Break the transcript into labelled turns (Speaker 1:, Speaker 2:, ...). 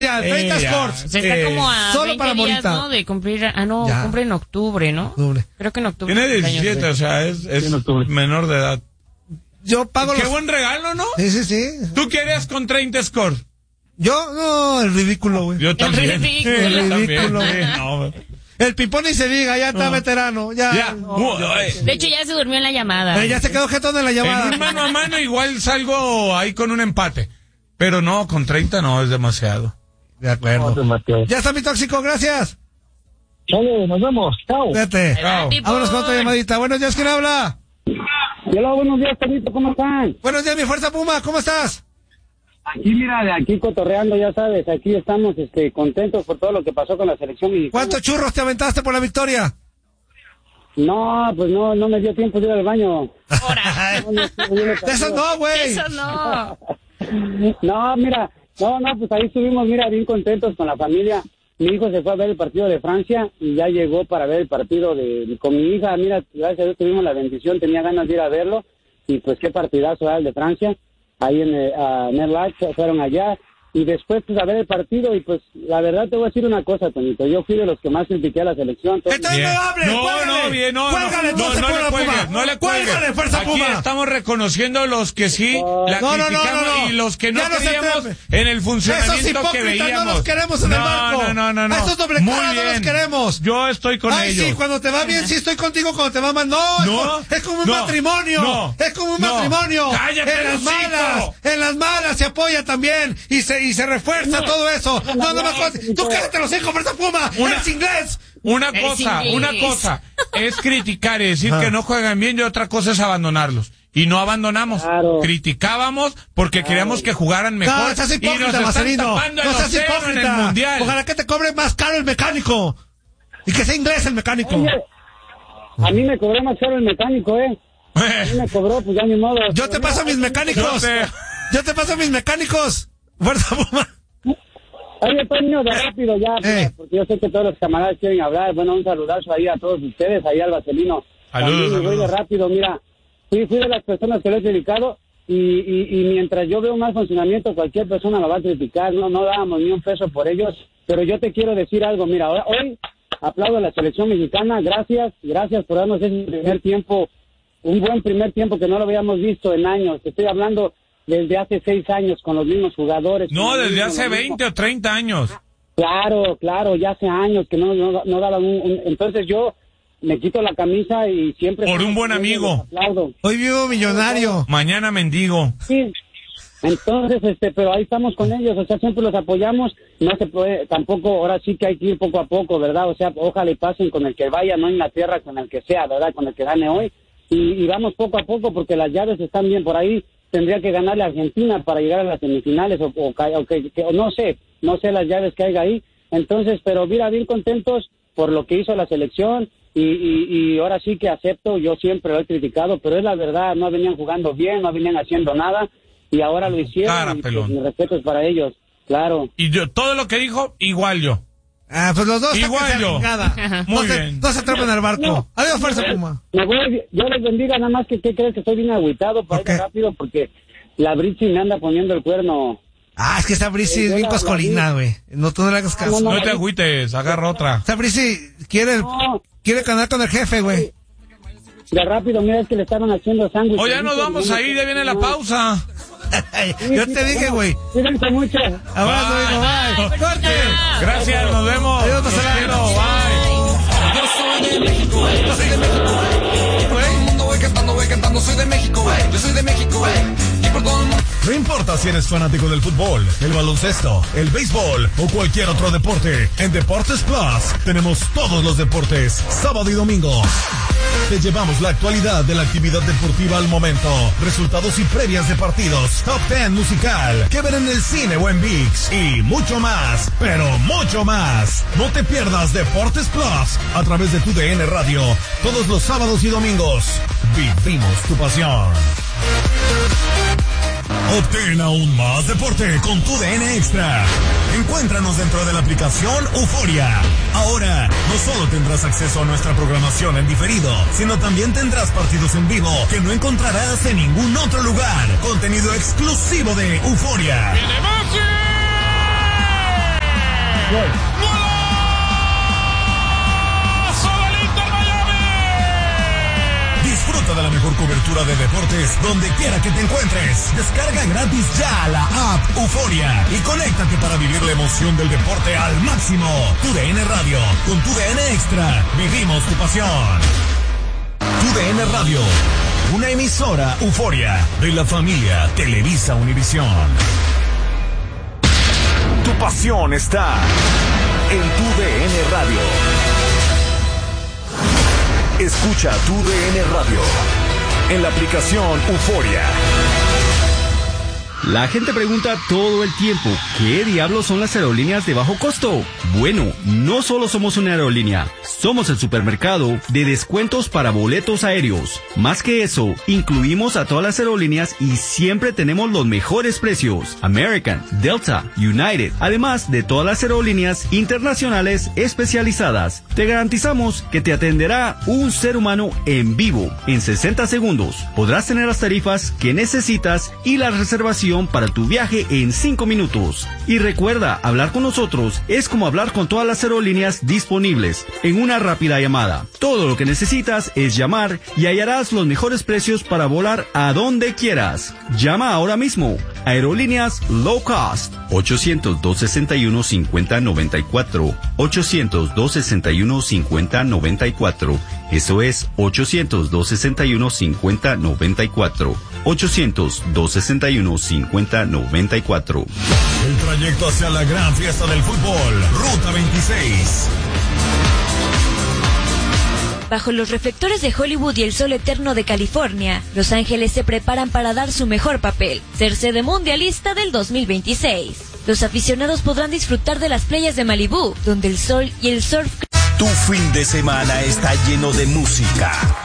Speaker 1: Ya, 30 scores.
Speaker 2: Se está como a
Speaker 1: solo
Speaker 2: 20
Speaker 1: para
Speaker 2: días,
Speaker 1: Morita.
Speaker 2: ¿no? De cumplir. No,
Speaker 1: Ya.
Speaker 2: cumple en octubre, ¿no?
Speaker 1: Octubre.
Speaker 2: Creo que en octubre.
Speaker 3: Tiene
Speaker 2: cumpleaños,
Speaker 3: 17,
Speaker 2: güey.
Speaker 3: o sea, es menor de edad.
Speaker 1: Yo pago
Speaker 3: Qué
Speaker 1: los...
Speaker 3: buen regalo, ¿no?
Speaker 1: Sí.
Speaker 3: ¿Tú qué harías con 30 scores?
Speaker 1: Yo, no, el ridículo, güey.
Speaker 3: Yo también.
Speaker 2: ridículo.
Speaker 3: Yo
Speaker 1: El
Speaker 3: también,
Speaker 1: ridículo,
Speaker 3: sí,
Speaker 1: güey.
Speaker 3: no.
Speaker 1: El pipón ni se diga, ya está veterano. Ya.
Speaker 2: De hecho, ya se durmió en la llamada.
Speaker 1: Ya se quedó jetón en la llamada.
Speaker 3: En un mano a mano igual salgo ahí con un empate. Pero no, con 30 no, es demasiado.
Speaker 1: De acuerdo. Ya está mi tóxico, gracias.
Speaker 4: Chale, nos vemos. Chao.
Speaker 1: Fíjate.
Speaker 3: Chao.
Speaker 1: Vámonos con otra llamadita. Buenos días, ¿quién habla?
Speaker 4: Hola, buenos días, Carlito, ¿cómo están?
Speaker 1: Buenos días, mi fuerza Puma, ¿cómo estás?
Speaker 4: Aquí, mira, de aquí cotorreando, ya sabes, aquí estamos contentos por todo lo que pasó con la selección mexicana.
Speaker 1: ¿Cuántos churros te aventaste por la victoria?
Speaker 4: No, pues no me dio tiempo de ir al baño.
Speaker 1: Eso no, güey.
Speaker 2: Eso no.
Speaker 4: No, mira, pues ahí estuvimos, mira, bien contentos con la familia. Mi hijo se fue a ver el partido de Francia y ya llegó para ver el partido con mi hija. Mira, gracias a Dios tuvimos la bendición, tenía ganas de ir a verlo y pues qué partidazo era el de Francia. Ahí en el Live fueron allá y después pues a ver el partido y pues la verdad te voy a decir una cosa, Tonito, yo fui de los que más critiqué a la selección.
Speaker 1: Entonces
Speaker 3: Bien.
Speaker 1: no hables, cuélgale. Cuélgale, entonces,
Speaker 3: no le
Speaker 1: Puma.
Speaker 3: cuelgues, no le cuelgues.
Speaker 1: Cuélgale, fuerza
Speaker 3: Aquí
Speaker 1: Puma.
Speaker 3: estamos reconociendo los que sí la
Speaker 1: No,
Speaker 3: criticamos
Speaker 1: no.
Speaker 3: y los que no
Speaker 1: Ya no se
Speaker 3: creíamos
Speaker 1: atreven.
Speaker 3: en el funcionamiento
Speaker 1: Esos
Speaker 3: que
Speaker 1: hipócritas
Speaker 3: veíamos.
Speaker 1: no los queremos en el barco.
Speaker 3: No.
Speaker 1: A esos doble
Speaker 3: Muy
Speaker 1: cara no
Speaker 3: bien.
Speaker 1: los queremos.
Speaker 3: Yo estoy con
Speaker 1: Ay,
Speaker 3: ellos.
Speaker 1: sí, cuando te va bien, sí estoy contigo, cuando te va mal,
Speaker 3: No,
Speaker 1: es como un
Speaker 3: no,
Speaker 1: matrimonio.
Speaker 3: no,
Speaker 1: Es como un
Speaker 3: no.
Speaker 1: matrimonio.
Speaker 3: Cállate,
Speaker 1: En las malas se apoya también y se refuerza todo eso. No me jodas. Tú cállate los hijos, fuerza Puma. Eres inglés.
Speaker 3: Una cosa es criticar y decir que no juegan bien y otra cosa es abandonarlos. Y no abandonamos.
Speaker 4: Claro.
Speaker 3: Criticábamos porque queríamos que jugaran mejor.
Speaker 1: No, estás
Speaker 3: y nos
Speaker 1: hipócrita,
Speaker 3: están
Speaker 1: Marcelino.
Speaker 3: tapando el
Speaker 1: No seas
Speaker 3: océano en el
Speaker 1: hipócrita.
Speaker 3: mundial.
Speaker 1: Ojalá que te cobre más caro el mecánico. Y que sea inglés el mecánico.
Speaker 4: Oye, a mí me cobró más caro el mecánico, A mí me cobró, pues ya ni modo.
Speaker 1: Yo te paso mis mecánicos. Yo te paso mis mecánicos. Fuerza Puma.
Speaker 4: Oye, Toño, de rápido ya, porque yo sé que todos los camaradas quieren hablar. Bueno, un saludazo ahí a todos ustedes, ahí al Vaselino.
Speaker 3: Saludos,
Speaker 4: También, voy de rápido, mira, fui de las personas que lo he criticado y mientras yo veo mal funcionamiento, cualquier persona lo va a criticar, no dábamos ni un peso por ellos, pero yo te quiero decir algo, mira, hoy aplaudo a la selección mexicana, gracias por darnos ese primer tiempo, un buen primer tiempo que no lo habíamos visto en años, te estoy hablando desde hace 6 años con los mismos jugadores.
Speaker 3: No, desde hace 20 o 30 años.
Speaker 4: Claro, ya hace años que no daban entonces yo me quito la camisa y siempre...
Speaker 3: Por un buen amigo.
Speaker 4: Aplaudo.
Speaker 1: Hoy vivo millonario.
Speaker 3: Mañana mendigo.
Speaker 4: Sí, entonces, pero ahí estamos con ellos, o sea, siempre los apoyamos, no se puede, tampoco, ahora sí que hay que ir poco a poco, ¿verdad? O sea, ojalá y pasen con el que vaya, no en la tierra, con el que sea, ¿verdad? Con el que gane hoy, y vamos poco a poco porque las llaves están bien por ahí, tendría que ganarle a Argentina para llegar a las semifinales, o no sé las llaves que hay ahí, entonces, pero mira, bien contentos por lo que hizo la selección, y ahora sí que acepto, yo siempre lo he criticado, pero es la verdad, no venían jugando bien, no venían haciendo nada, y ahora lo hicieron, y pues, mi respeto es para ellos, claro.
Speaker 3: Y yo, todo lo que dijo, igual yo.
Speaker 1: Pues los dos
Speaker 3: Igual
Speaker 1: sáquense a la
Speaker 3: yo.
Speaker 1: chingada.
Speaker 3: Muy bien.
Speaker 1: No se trepen al barco.
Speaker 4: No.
Speaker 1: Adiós, fuerza Puma.
Speaker 4: Yo les bendiga, nada más que, ¿qué crees? Que estoy bien agüitado para ir rápido, porque la Britsi me anda poniendo el cuerno.
Speaker 1: Es que esa Brisi es bien coscolina, güey. No, tú no le hagas caso.
Speaker 3: No te agüites, agarra otra.
Speaker 1: Esa Brisi quiere ganar con el jefe, güey.
Speaker 4: De rápido, mira, es que le estaban haciendo sándwich.
Speaker 3: Ya nos vamos a ir, ya viene la pausa.
Speaker 1: Yo te dije, güey.
Speaker 4: Cuídense mucho.
Speaker 1: Abrazo, hijo, bye. Corte.
Speaker 3: Gracias, nos vemos.
Speaker 1: Adiós,
Speaker 3: Los
Speaker 1: Marcela.
Speaker 3: quiero, bye.
Speaker 5: Yo soy de México, yo soy de México, por todo el mundo voy cantando, soy de México, yo soy de México, y por todo el mundo.
Speaker 6: No importa si eres fanático del fútbol, el baloncesto, el béisbol o cualquier otro deporte, en Deportes Plus tenemos todos los deportes, sábado y domingo. Te llevamos la actualidad de la actividad deportiva al momento, resultados y previas de partidos, top 10 musical, que ver en el cine o en ViX y mucho más, pero mucho más. No te pierdas Deportes Plus a través de tu DN Radio, todos los sábados y domingos. Vivimos tu pasión. Obtén aún más deporte con tu DN Extra. Encuéntranos dentro de la aplicación Euforia. Ahora, no solo tendrás acceso a nuestra programación en diferido, sino también tendrás partidos en vivo que no encontrarás en ningún otro lugar. Contenido exclusivo de Euforia. Disfruta de la mejor cobertura de deportes donde quiera que te encuentres. Descarga gratis ya la app Euforia y conéctate para vivir la emoción del deporte al máximo. TUDN Radio, con TUDN Extra, vivimos tu pasión. TUDN Radio, una emisora Euforia de la familia Televisa Univisión. Tu pasión está en TUDN Radio. Escucha TUDN Radio en la aplicación Euforia.
Speaker 7: La gente pregunta todo el tiempo, ¿qué diablos son las aerolíneas de bajo costo? Bueno, no solo somos una aerolínea, somos el supermercado de descuentos para boletos aéreos. Más que eso, incluimos a todas las aerolíneas y siempre tenemos los mejores precios. American, Delta, United, además de todas las aerolíneas internacionales especializadas. Te garantizamos que te atenderá un ser humano en vivo. En 60 segundos podrás tener las tarifas que necesitas y la reservación para tu viaje en 5 minutos. Y recuerda, hablar con nosotros es como hablar con todas las aerolíneas disponibles en una rápida llamada. Todo lo que necesitas es llamar y hallarás los mejores precios para volar a donde quieras. Llama ahora mismo. Aerolíneas Low Cost. 800-261-5094. 800-261-5094. Eso es 800-261-5094. 800-261-5094.
Speaker 6: El trayecto hacia la gran fiesta del fútbol, Ruta 26.
Speaker 8: Bajo los reflectores de Hollywood y el sol eterno de California, Los Ángeles se preparan para dar su mejor papel, ser sede mundialista del 2026. Los aficionados podrán disfrutar de las playas de Malibú, donde el sol y el surf...
Speaker 9: Tu fin de semana está lleno de música,